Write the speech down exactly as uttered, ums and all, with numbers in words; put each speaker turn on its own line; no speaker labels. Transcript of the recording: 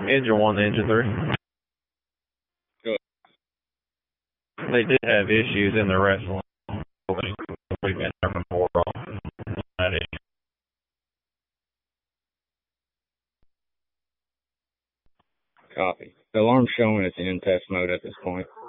Engine one, engine three.
Good.
They did have issues in the wrestling. We've been having more on that issue.
Copy. The alarm's showing it's in test mode at this point.